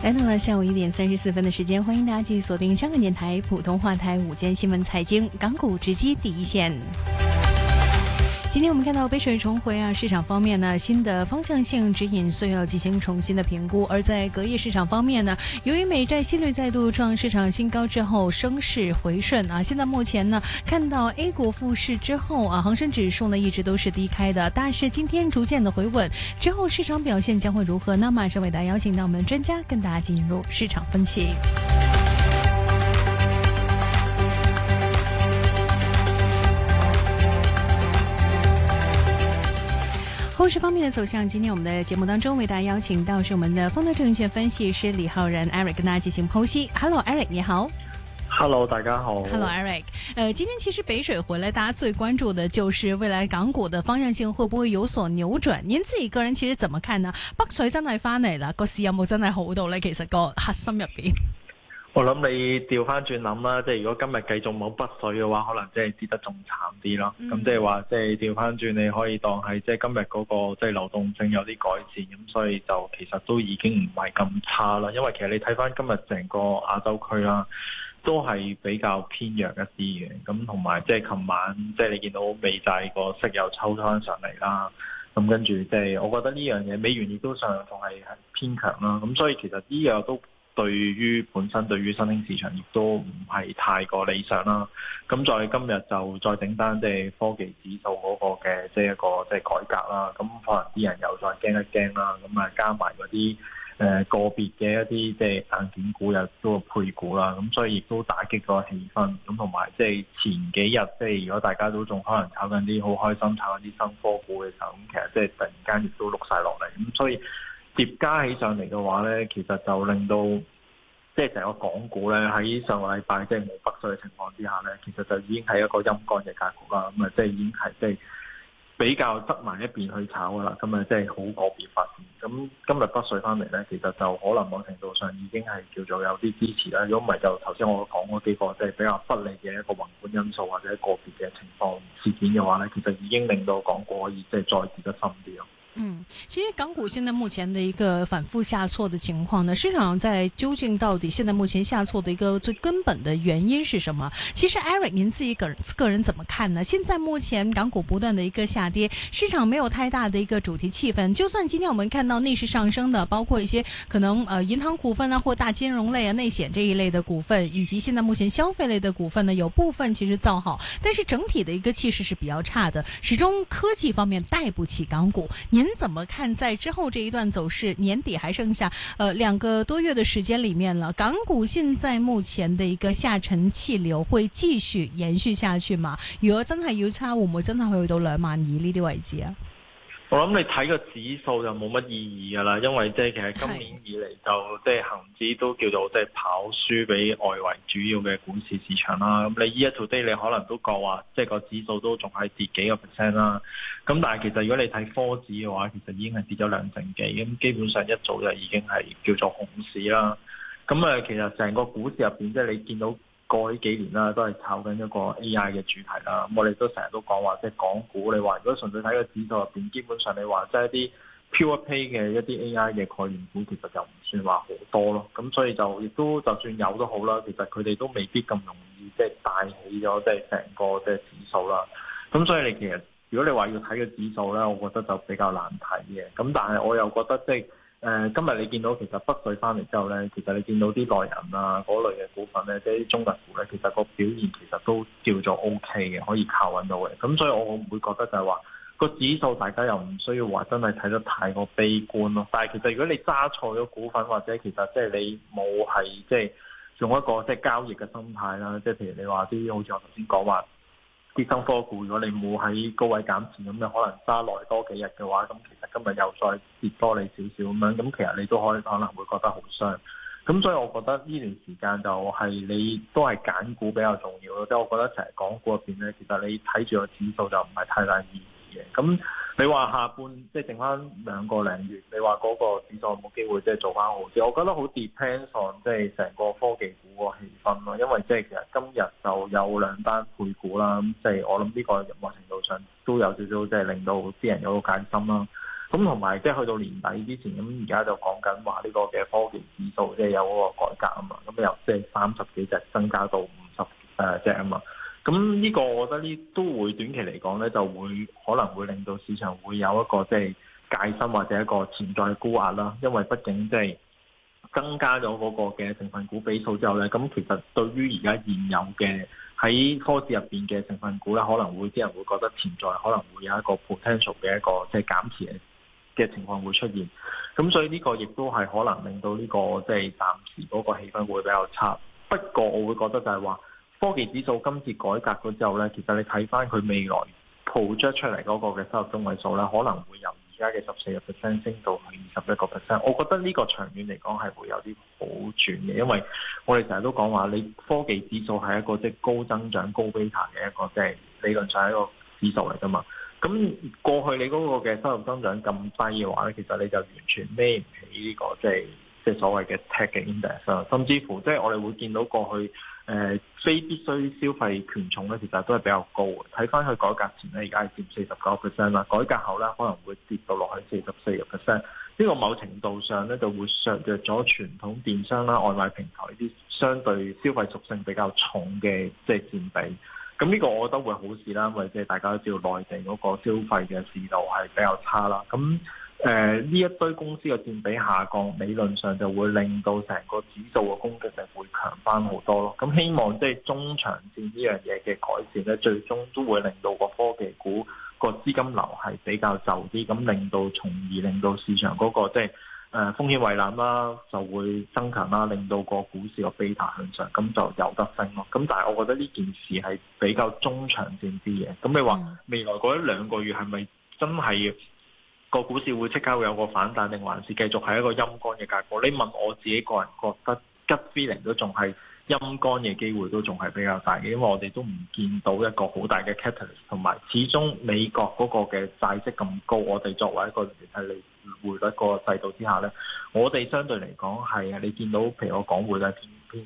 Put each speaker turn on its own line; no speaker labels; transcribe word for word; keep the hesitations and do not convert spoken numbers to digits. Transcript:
来到了下午一点三十四分的时间，欢迎大家继续锁定香港电台普通话台午间新闻财经，港股直击第一线。今天我们看到北水重回啊，市场方面呢，新的方向性指引需要进行重新的评估。而在隔夜市场方面呢，由于美债息率再度创市场新高之后，升势回顺啊。现在目前呢，看到 A 股复市之后啊，恒生指数呢一直都是低开的，但是今天逐渐的回稳，之后市场表现将会如何呢？马上为大家邀请到我们的专家跟大家进入市场分析。后市方面的走向，今天我们的节目当中为大家邀请到是我们的丰德证券分析师李浩然 Eric 跟大家进行剖析。Hello Eric 你好。
Hello 大家好。
Hello Eric。 呃，今天其實北水回來大家最關注的就是未來港股的方向性會不會有所扭轉，您自己個人其實怎麼看呢？北水真係翻嚟啦，個市有冇真係好到呢？其實個核心入邊
我諗你調翻轉諗啦，即係如果今日繼續冇北水嘅話，可能即係跌得仲慘啲咯。咁即係話即係調翻轉，你可以當係即係今日嗰個即係流動性有啲改善，咁所以就其實都已經唔係咁差啦。因為其實你睇翻今日成個亞洲區啦，都係比較偏弱一啲嘅。咁同埋即係琴晚即係你見到美債個息又抽翻上嚟啦。咁跟住即係我覺得呢樣嘢美元亦都上仲係係偏強啦。咁所以其實呢樣都對於本身對於新興市場亦都唔係太過理想啦。咁再今日就再整單即係科技指數嗰個嘅即係一個即係改革啦。咁可能啲人又再驚一驚啦。咁啊加埋嗰啲誒個別嘅一啲即係硬件股又都配股啦。咁所以亦都打擊個氣氛。咁同埋即係前幾日即係如果大家都仲可能炒緊啲好開心炒緊啲新科股嘅時候，咁其實即係突然間亦都碌晒落嚟。咁所以疊加起上嚟嘅話咧，其實就令到即係成個港股咧喺上個禮拜即係冇北水嘅情況之下咧，其實就已經係一個陰乾嘅格局啦。咁啊，即係已經係即係比較側埋一邊去炒噶啦。咁啊，即係好個別發展。咁今日北水翻嚟咧，其實就可能某程度上已經係叫做有啲支持啦。如果唔係，就頭先我講嗰幾個即係比較不利嘅一個宏觀因素或者個別嘅情況事件嘅話咧，其實已經令到港股可以即係再跌得深啲咯。
嗯，其實港股現在目前的一個反覆下挫的情況呢，市場在究竟到底現在目前下挫的一個最根本的原因是什麼？其實 Eric 您自己個人個人怎麼看呢？現在目前港股不斷的一個下跌，市場沒有太大的一個主題氣氛，就算今天我們看到內市上升的，包括一些可能呃銀行股份啊，或大金融類啊、內險這一類的股份，以及現在目前消費類的股份呢，有部分其實造好，但是整體的一個氣勢是比較差的，始終科技方面帶不起港股。您怎麼看在之後這一段走勢？年底還剩下呃兩個多月的時間裏面了，港股現在目前的一個下沉氣流會繼續延續下去嗎？如果真係要差，會唔會真係去到兩萬二呢啲位置啊？
我諗你睇個指數就冇乜意義㗎啦，因為即係其實今年以嚟就即係恒指都叫做即係跑輸俾外圍主要嘅股市市場啦。咁你 year to date 你可能都覺話即係個指數都仲係跌幾個 percent 啦。咁但係其實如果你睇科指嘅話，其實已經係跌咗兩成幾，咁基本上一早就已經係叫做熊市啦。咁啊，其實成個股市入邊即係你見到過去幾年啦，都係炒緊一個 A I 嘅主題啦。咁我哋都成日都講話，即係港股，你話如果純粹睇個指數入邊，基本上你話即係一啲 pure play 嘅一啲 A I 嘅概念股，其實就唔算話好多咯。咁所以就亦都就算有都好啦，其實佢哋都未必咁容易即係帶起咗即係成個即係指數啦。咁所以你其實如果你話要睇個指數咧，我覺得就比較難睇嘅。咁但係我又覺得即係。誒、呃，今日你見到其實北水翻嚟之後咧，其實你見到啲內銀啊嗰類嘅股份咧，即係啲中特股咧，其實個表現其實都叫做 O K 嘅，可以靠穩到嘅。咁所以我唔會覺得就係話個指數大家又唔需要話真係睇得太過悲觀咯。但係其實如果你揸錯咗股份，或者其實即係你冇係即係用一個即係交易嘅心態啦，即係譬如你話啲好似我頭先講話。啲新科股，如果你冇喺高位減持，咁你可能揸耐多幾日嘅話，咁其實今日又再跌多你少少咁樣，咁其實你都可以可能會覺得好傷。咁所以我覺得呢段時間就係你都係揀股比較重要咯。即係我覺得成日港股入邊咧，其實你睇住個指數就唔係太大意義嘅。咁你話下半即係剩翻兩個零月，你話嗰個指數有冇機會即係做翻好啲？我覺得好 depends on 即係成個科技股個氣氛咯。因為即係其實今日就有兩單配股啦，咁即係我諗呢個某程度上都有少少即係令到啲人有個戒心啦。 咁同埋即係去到年底之前，咁而家就講緊話呢個嘅科技指數即係有嗰個改革啊嘛，咁由即係三十幾隻增加到五十誒隻啊嘛。咁呢個我覺得呢都會短期嚟講咧，就會可能會令到市場會有一個即係戒心或者一個潛在沽壓啦，因為畢竟即係增加咗嗰個嘅成分股比數之後咧，咁其實對於而家現有嘅喺科指入邊嘅成分股咧，可能會啲人會覺得潛在可能會有一個 potential 嘅一個即係減持嘅情況會出現，咁所以呢個亦都係可能令到呢個即係暫時嗰個氣氛會比較差。不過我會覺得就係話，科技指數今次改革咗之後咧，其實你睇翻佢未來 project 出嚟嗰個嘅收入中位數咧，可能會由而家嘅十四個 percent 升到去二十一個 percent。我覺得呢個長遠嚟講係會有啲好轉嘅，因為我哋成日都講話，你科技指數係一個即係高增長、高 beta 嘅一個即係理論上係一個指數嚟㗎嘛。咁過去你嗰個嘅收入增長咁低嘅話咧，其實你就完全孭唔起呢個即係即係所謂嘅 tech 嘅 index 啦。甚至乎即係我哋會見到過去誒、呃、非必需消費權重咧，其實都係比較高嘅。睇翻佢改革前咧，而家係佔四十九 percent 啦，改革後咧可能會跌到落去四十四個 percent。呢個某程度上咧就會削弱咗傳統電商啦、外賣平台呢啲相對消費屬性比較重嘅即係佔比。咁呢個我覺得會好事啦，因為即係大家都知道內地嗰個消費嘅市道係比較差啦。咁誒呢一堆公司嘅佔比下降，理論上就會令到成個指數嘅攻擊力會強翻好多咯。咁希望即係中長線呢樣嘢嘅改善咧，最終都會令到個科技股個資金流係比較就啲，咁令到從而令到市場嗰個即係誒風險胃納啦，就會增強啦，令到個股市個 beta 向上，咁就有得升咯。咁但係我覺得呢件事係比較中長線啲嘅。咁你話未來嗰一兩個月係咪真係個股市會即刻會有個反彈，定還是繼續係一個陰乾嘅格局？你問我自己個人覺得，gut feeling都仲係陰乾嘅機會都仲係比較大嘅，因為我哋都唔見到一個好大嘅 catalyst， 同埋始終美國嗰個嘅債息咁高，我哋作為一個聯繫利匯率個制度之下咧，我哋相對嚟講係啊，你見到譬如我港匯咧偏偏